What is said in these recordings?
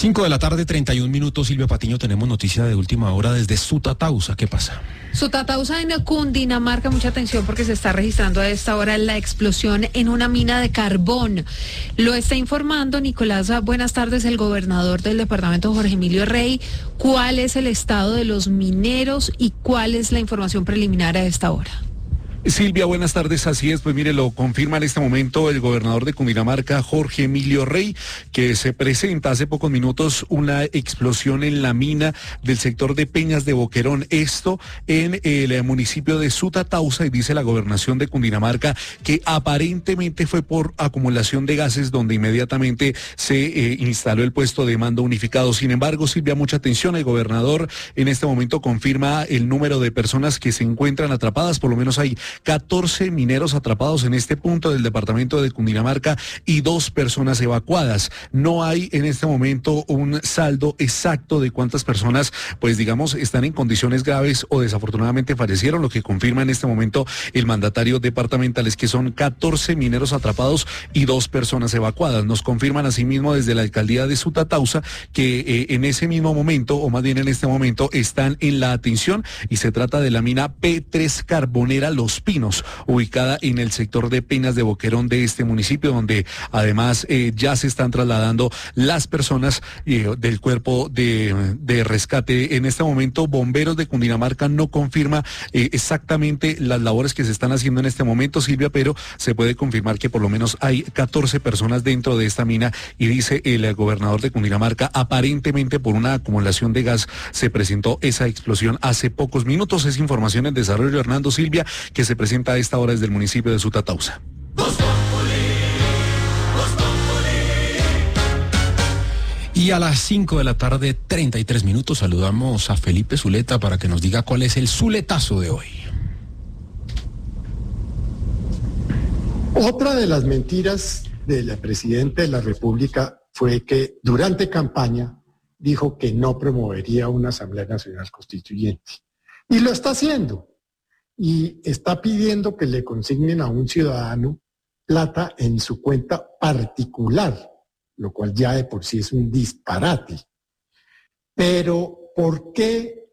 5 de la tarde, 31 minutos. Silvia Patiño, tenemos noticia de última hora desde Sutatausa. ¿Qué pasa? Sutatausa en Cundinamarca, mucha atención porque se está registrando a esta hora la explosión en una mina de carbón. Lo está informando Nicolás, buenas tardes, el gobernador del departamento, Jorge Emilio Rey. ¿Cuál es el estado de los mineros y cuál es la información preliminar a esta hora? Silvia, buenas tardes, así es, pues mire, lo confirma en este momento el gobernador de Cundinamarca, Jorge Emilio Rey, que se presenta hace pocos minutos una explosión en la mina del sector de Peñas de Boquerón, esto en el municipio de Sutatausa, y dice la gobernación de Cundinamarca que aparentemente fue por acumulación de gases, donde inmediatamente se instaló el puesto de mando unificado. Sin embargo, Silvia, mucha atención, el gobernador en este momento confirma el número de personas que se encuentran atrapadas, por lo menos hay 14 mineros atrapados en este punto del departamento de Cundinamarca y 2 personas evacuadas. No hay en este momento un saldo exacto de cuántas personas, pues digamos, están en condiciones graves o desafortunadamente fallecieron. Lo que confirma en este momento el mandatario departamental es que son 14 mineros atrapados y 2 personas evacuadas. Nos confirman asimismo desde la alcaldía de Sutatausa que en ese mismo momento, o más bien en este momento, están en la atención, y se trata de la mina P3 Carbonera Los Pinos, ubicada en el sector de Peñas de Boquerón de este municipio, donde además ya se están trasladando las personas del cuerpo de rescate. En este momento, Bomberos de Cundinamarca no confirma exactamente las labores que se están haciendo en este momento, Silvia, pero se puede confirmar que por lo menos hay 14 personas dentro de esta mina, y dice el gobernador de Cundinamarca, aparentemente por una acumulación de gas se presentó esa explosión hace pocos minutos. Es información en desarrollo, Hernando, Silvia, que se presenta a esta hora desde el municipio de Sutatausa. Y a las 5 de la tarde, 33 minutos, saludamos a Felipe Zuleta para que nos diga cuál es el zuletazo de hoy. Otra de las mentiras del presidente de la República fue que durante campaña dijo que no promovería una Asamblea Nacional Constituyente. Y lo está haciendo. Y está pidiendo que le consignen a un ciudadano plata en su cuenta particular, lo cual ya de por sí es un disparate. Pero, ¿por qué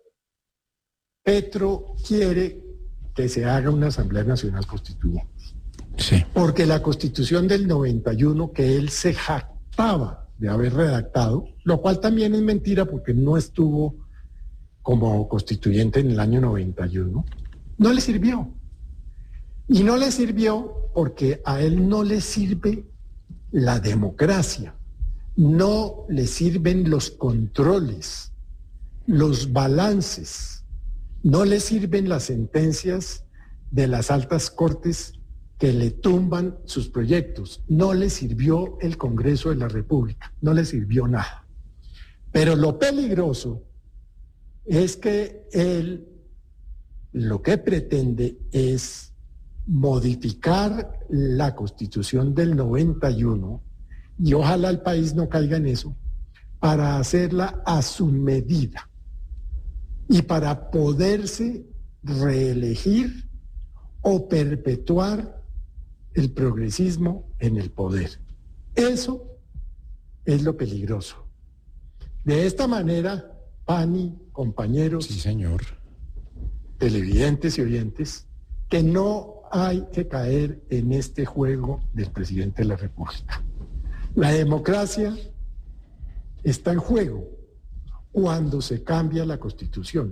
Petro quiere que se haga una Asamblea Nacional Constituyente? Sí. Porque la Constitución del 91, que él se jactaba de haber redactado, lo cual también es mentira porque no estuvo como constituyente en el año 91, no le sirvió. Y no le sirvió porque a él no le sirve la democracia, no le sirven los controles, los balances, no le sirven las sentencias de las altas cortes que le tumban sus proyectos, no le sirvió el Congreso de la República, no le sirvió nada. Pero lo peligroso es que él lo que pretende es modificar la Constitución del 91, y ojalá el país no caiga en eso, para hacerla a su medida y para poderse reelegir o perpetuar el progresismo en el poder. Eso es lo peligroso. De esta manera, Pani, compañeros, sí, señor, televidentes y oyentes, que no hay que caer en este juego del presidente de la República. La democracia está en juego cuando se cambia la Constitución,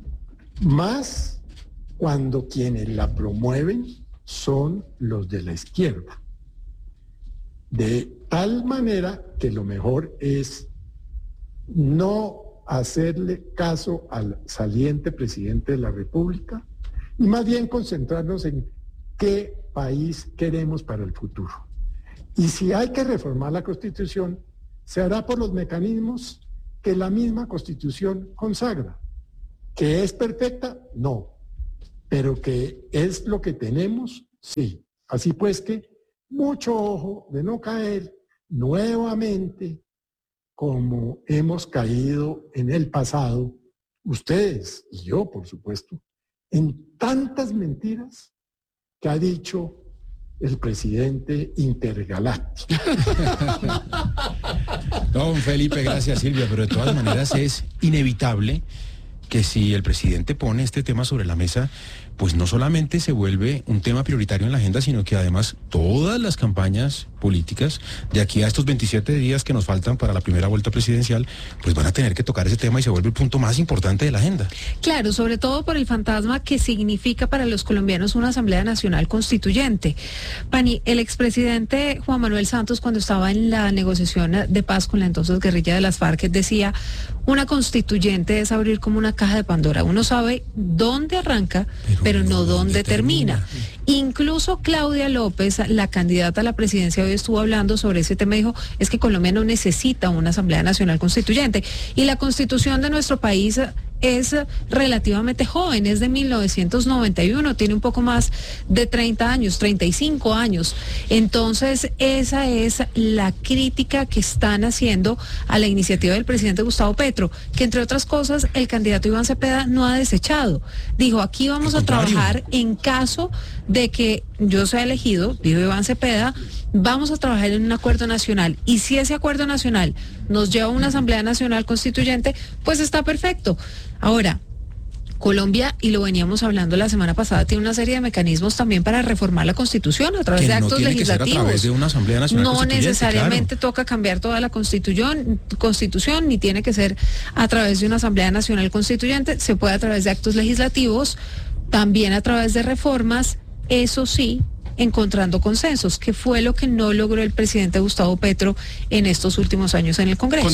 más cuando quienes la promueven son los de la izquierda. De tal manera que lo mejor es no hacerle caso al saliente presidente de la República y más bien concentrarnos en qué país queremos para el futuro. Y si hay que reformar la Constitución, se hará por los mecanismos que la misma Constitución consagra. ¿Que es perfecta? No. Pero que es lo que tenemos, sí. Así pues que mucho ojo de no caer nuevamente como hemos caído en el pasado, ustedes y yo, por supuesto, en tantas mentiras que ha dicho el presidente intergaláctico. No, Felipe, gracias Silvia, pero de todas maneras es inevitable que si el presidente pone este tema sobre la mesa, pues no solamente se vuelve un tema prioritario en la agenda, sino que además todas las campañas políticas de aquí a estos 27 días que nos faltan para la primera vuelta presidencial, pues van a tener que tocar ese tema y se vuelve el punto más importante de la agenda. Claro, sobre todo por el fantasma que significa para los colombianos una Asamblea Nacional Constituyente. Pani, el expresidente Juan Manuel Santos, cuando estaba en la negociación de paz con la entonces guerrilla de las FARC, decía, una constituyente es abrir como una caja de Pandora. Uno sabe dónde arranca, pero no dónde termina. Incluso Claudia López, la candidata a la presidencia, hoy estuvo hablando sobre ese tema y dijo, es que Colombia no necesita una Asamblea Nacional Constituyente. Y la constitución de nuestro país es relativamente joven, es de 1991, tiene un poco más de 30 años, 35 años. Entonces, esa es la crítica que están haciendo a la iniciativa del presidente Gustavo Petro, que entre otras cosas, el candidato Iván Cepeda no ha desechado. Dijo, aquí vamos a trabajar en caso de que yo sea elegido, dijo Iván Cepeda, vamos a trabajar en un acuerdo nacional. Y si ese acuerdo nacional nos lleva a una Asamblea Nacional Constituyente, pues está perfecto. Ahora, Colombia, y lo veníamos hablando la semana pasada, tiene una serie de mecanismos también para reformar la Constitución a través de actos legislativos. A través de una Asamblea Nacional No necesariamente toca cambiar toda la Constitución, ni tiene que ser a través de una Asamblea Nacional Constituyente, se puede a través de actos legislativos, también a través de reformas, eso sí, encontrando consensos, que fue lo que no logró el presidente Gustavo Petro en estos últimos años en el Congreso.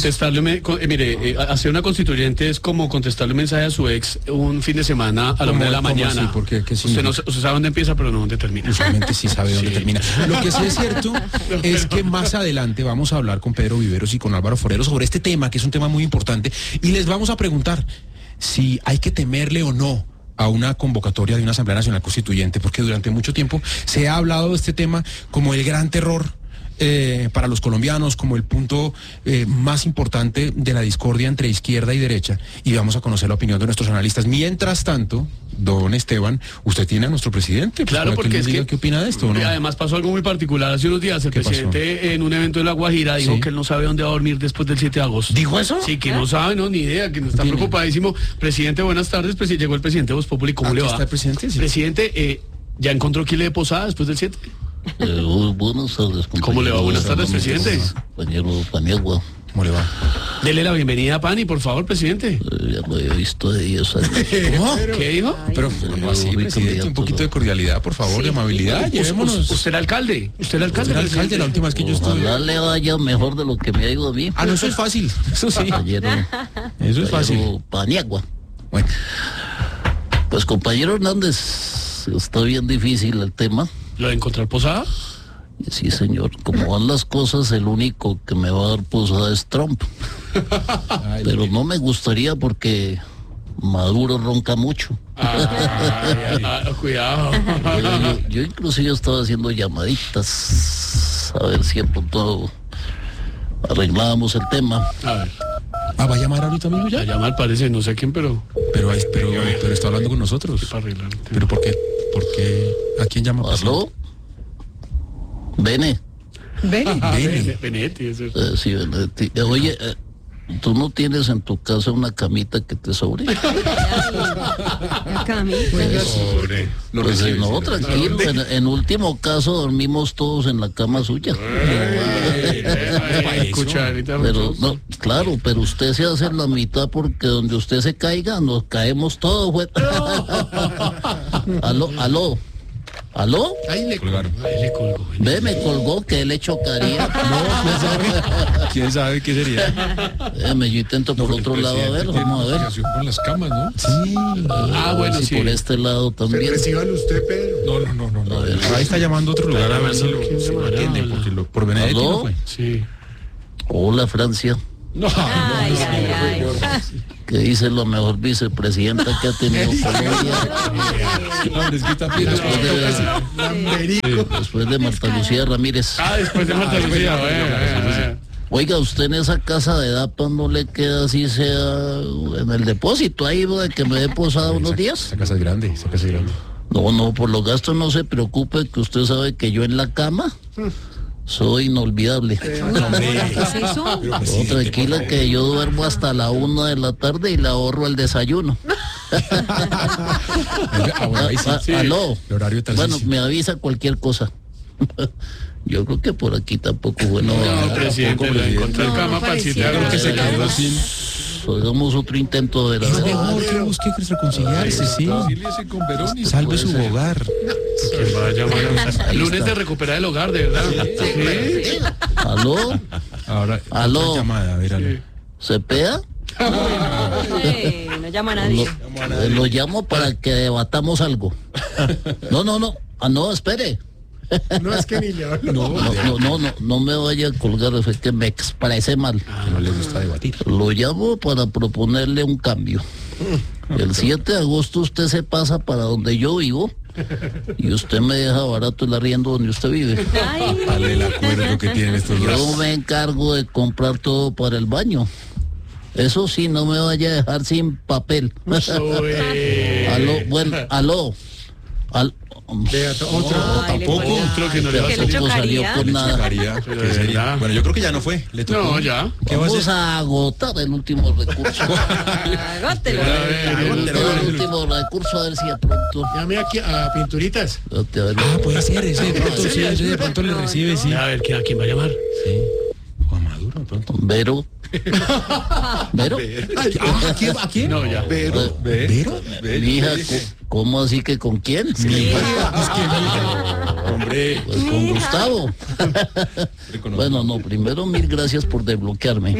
Hacer una constituyente es como contestarle un mensaje a su ex un fin de semana a la 1 de la mañana. Así? Porque, usted sabe dónde empieza, pero no dónde termina. Usualmente sí sabe dónde termina. Lo que sí es cierto es que más adelante vamos a hablar con Pedro Viveros y con Álvaro Forero sobre este tema, que es un tema muy importante, y les vamos a preguntar si hay que temerle o no a una convocatoria de una Asamblea Nacional Constituyente, porque durante mucho tiempo se ha hablado de este tema como el gran terror para los colombianos, como el punto más importante de la discordia entre izquierda y derecha, y vamos a conocer la opinión de nuestros analistas. Mientras tanto, don Esteban, usted tiene a nuestro presidente, pues, claro, porque es que ¿qué opina de esto? ¿No? Además pasó algo muy particular hace unos días. El presidente pasó? En un evento de La Guajira dijo que él no sabe dónde va a dormir después del 7 de agosto. ¿Dijo eso? Sí, que no sabe, no, ni idea, que no está preocupadísimo. Presidente, buenas tardes. Llegó el presidente de Voz Populi, ¿cómo le va? ¿Está el presidente? Sí. Presidente, ¿ya encontró quién le dé posada después del 7? Buenas tardes, compañero. ¿Cómo le va? Buenas tardes, presidente. Compañero Paniagua. ¿Cómo le va? Dele la bienvenida a Pani, por favor, presidente. Ya lo he visto de 10 años. ¿Cómo? ¿Qué dijo? Pero así, presidente, un poquito de cordialidad, por favor, de amabilidad. Llevémonos. Usted era alcalde. Usted era alcalde. Usted era alcalde la última vez que yo estuve. Ojalá le vaya mejor de lo que me ha ido a mí. Ah, no, eso es fácil. Eso sí. Compañero, eso es fácil. Paniagua. Bueno. Pues, compañero Hernández, está bien difícil el tema. ¿Lo de encontrar posada? Sí, señor. Como van las cosas, el único que me va a dar posada es Trump. Pero no me gustaría porque Maduro ronca mucho. Cuidado. Yo inclusive estaba haciendo llamaditas a ver si a punto arreglábamos el tema. A ver. ¿Va a llamar ahorita mismo ya? A llamar parece, no sé quién, pero está hablando con nosotros. Para arreglar. ¿Pero por qué? ¿Por qué? ¿A quién llama? ¿Aló? Bene. Benetti, eso. Sí, Benetti. Oye, ¿tú no tienes en tu casa una camita que te sobre? Pues no, tranquilo. En último caso dormimos todos en la cama suya. Pero no, claro, pero usted se hace la mitad porque donde usted se caiga nos caemos todos. Aló. ¿Aló? Ahí le colgaron. Ve, me colgó que él le chocaría. ¿Quién sabe qué sería? Yo intento por otro lado, a ver, vamos a ver. Con las camas, ¿no? Sí. Bueno, sí. Por este lado también. Recíbalo usted, Pedro. No. Ahí está llamando a otro lugar a ver si lo atiende, porque por Benedetti no fue. Sí. Hola, Francia. Ay. Que dice la mejor vicepresidenta que ha tenido Colombia. Después de Marta Lucía Ramírez. Después de Marta Lucía. Oiga, usted en esa casa de DAPA no le queda así sea en el depósito ahí de que me dé posada unos días. Esa casa es grande. No, por los gastos no se preocupe, que usted sabe que yo en la cama Soy inolvidable. ¿Qué es eso? No, tranquila que yo duermo hasta la 1 de la tarde y le ahorro el desayuno. Aló. El horario de Bueno, Tarcisio. me avisa cualquier cosa. Yo creo que por aquí tampoco, bueno. No, presidente, la encontré en No, cama para pareciera. citar. Que se quedó sin... Hagamos otro intento de la... Es mejor que busque reconciliarse, sí. Salve su hogar. ¿Quién va a llamar? El lunes te recupera el hogar, de verdad. Sí. ¿Aló? Ahora, Aló. otra llamada, a ver, aló. ¿Cepeda? No llama a nadie. Lo llamo para que debatamos algo. No. No, espere. No es que ni le hablo. No me vaya a colgar, es que me expresé mal. No les gusta debatir. Lo llamo para proponerle un cambio. El 7 de agosto usted se pasa para donde yo vivo y usted me deja barato el arriendo donde usted vive. Vale el acuerdo que tienen estos Yo dos. me encargo de comprar todo para el baño. Eso sí, no me vaya a dejar sin papel. Aló, bueno, aló. Tampoco. Otro que no le va a ¿Que le salir. Tampoco salió chocaría? con nada. Chocaría, Pero ¿qué de sería? verdad. Bueno, yo creo que ya no fue. Le tocó. No, ya. ¿Qué va a Vamos hacer? a agotar el último recurso. Agótelo. El último recurso, a ver si de pronto. Llame aquí a Pinturitas. A ver. Ah, puede ser ese. De pronto, sí, ese de pronto le recibe, sí. A ver, ¿a quién va a llamar? Sí. Juan Maduro, de pronto. Vero. ¿Vero? ¿A quién? No, ya. ¿Vero? Mija, ¿cómo así que con quién? Hombre. Pues con Gustavo. Bueno, no, primero 1000 gracias por desbloquearme.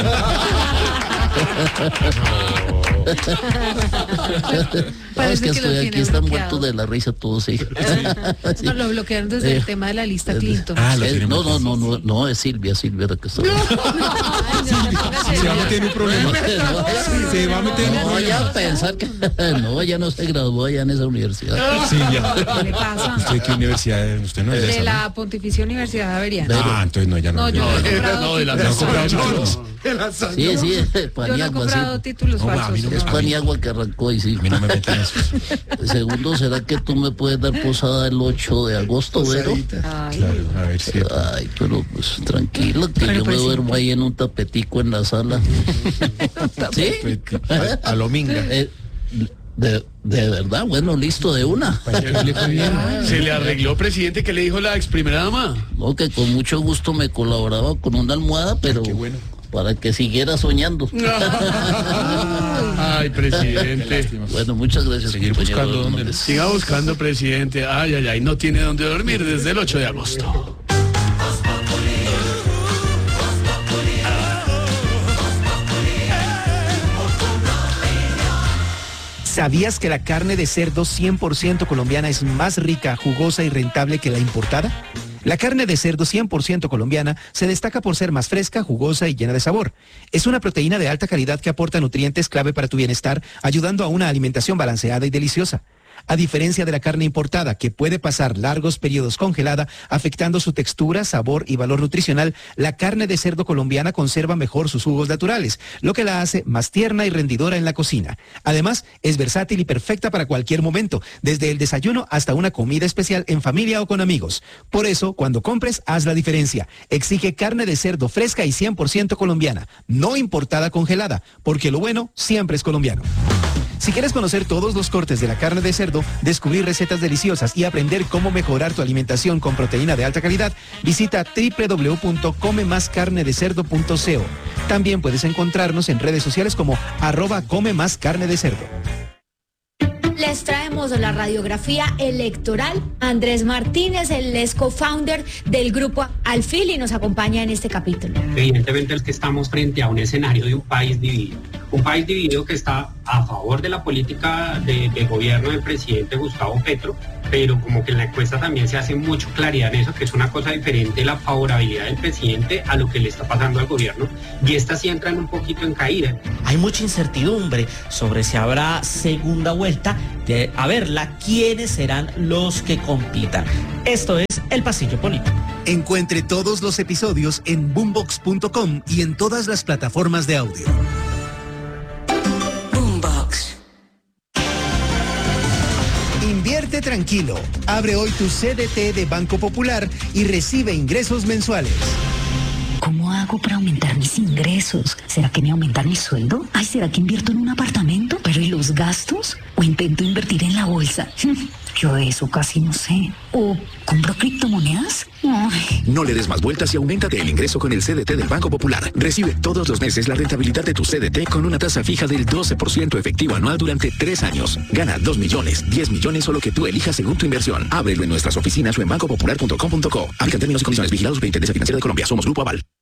Es que Parece que lo estoy aquí, tiene están bloqueado. muertos de la risa todos, sí. No, lo bloquearon desde el tema de la lista Clinton. Ah, lo tiene No, es Silvia la que está. Se va a meter en un problema. Se va a meter en un No vaya problema. a pensar que no, ella no se graduó allá en esa universidad. Sí, ya. ¿Qué le pasa? ¿Usted qué universidad es? ¿Usted no es de De esa? la Pontificia Universidad Javeriana. Ah, entonces no, ya no. No, yo no he ya. comprado No, de la títulos. Sí, Yo no he Paniagua, comprado sí. títulos No, a falsos. mí no me Es A mí- Paniagua que arrancó y sí. A mí no me meten en eso. Segundo, ¿será que tú me puedes dar posada el 8 de agosto, Vero? Ay, Claro, a ver si. Ay, pero pues tranquilo, que yo me duermo ahí en un tapetico en la sala. ¿Sí? A lo minga. De verdad, bueno, listo, de una. Le fue bien. Se le arregló, presidente, que le dijo la ex primera dama. No, que con mucho gusto me colaboraba con una almohada, pero qué bueno. para que siguiera soñando. Ay, presidente. Bueno, muchas gracias. Seguir compañero buscando dónde- Hernández. Siga buscando, presidente. Ay, no tiene dónde dormir desde el 8 de agosto. ¿Sabías que la carne de cerdo 100% colombiana es más rica, jugosa y rentable que la importada? La carne de cerdo 100% colombiana se destaca por ser más fresca, jugosa y llena de sabor. Es una proteína de alta calidad que aporta nutrientes clave para tu bienestar, ayudando a una alimentación balanceada y deliciosa. A diferencia de la carne importada, que puede pasar largos periodos congelada, afectando su textura, sabor y valor nutricional, la carne de cerdo colombiana conserva mejor sus jugos naturales, lo que la hace más tierna y rendidora en la cocina. Además, es versátil y perfecta para cualquier momento, desde el desayuno hasta una comida especial en familia o con amigos. Por eso, cuando compres, haz la diferencia. Exige carne de cerdo fresca y 100% colombiana, no importada congelada, porque lo bueno siempre es colombiano. Si quieres conocer todos los cortes de la carne de cerdo, descubrir recetas deliciosas y aprender cómo mejorar tu alimentación con proteína de alta calidad, visita www.comemascarnedecerdo.co. También puedes encontrarnos en redes sociales como @comemascarnedecerdo. Les traemos la radiografía electoral. Andrés Martínez, él es co-founder del grupo Alfil y nos acompaña en este capítulo. Evidentemente es que estamos frente a un escenario de un país dividido que está a favor de la política de gobierno del presidente Gustavo Petro, pero como que en la encuesta también se hace mucho claridad en eso, que es una cosa diferente la favorabilidad del presidente a lo que le está pasando al gobierno, y estas sí entran un poquito en caída. Hay mucha incertidumbre sobre si habrá segunda vuelta, de a verla, quiénes serán los que compitan. Esto es El Pasillo Político. Encuentre todos los episodios en boombox.com y en todas las plataformas de audio. Invierte Vete tranquilo. Abre hoy tu CDT de Banco Popular y recibe ingresos mensuales. ¿Cómo hago para aumentar mis ingresos? ¿Será que me aumentar mi sueldo? Ay, ¿será que invierto en un apartamento? ¿Pero y los gastos? ¿O intento invertir en la bolsa? Yo de eso casi no sé. ¿O compro criptomonedas? Ay. No le des más vueltas y auméntate el ingreso con el CDT del Banco Popular. Recibe todos los meses la rentabilidad de tu CDT con una tasa fija del 12% efectivo anual durante 3 años. Gana 2 millones, 10 millones o lo que tú elijas según tu inversión. Ábrelo en nuestras oficinas o en bancopopular.com.co. Aplican términos y condiciones. Vigilados por Intendencia Financiera de Colombia. Somos Grupo Aval.